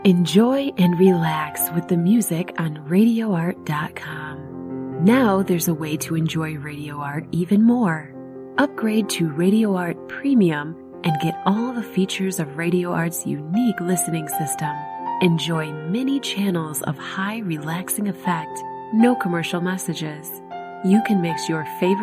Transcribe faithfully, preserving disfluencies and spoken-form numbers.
Enjoy and relax with the music on radio art dot com. Now there's a way to enjoy Radio Art even more. Upgrade to Radio Art Premium and get all the features of Radio Art's unique listening system. Enjoy many channels of high relaxing effect, no commercial messages. You can mix your favorite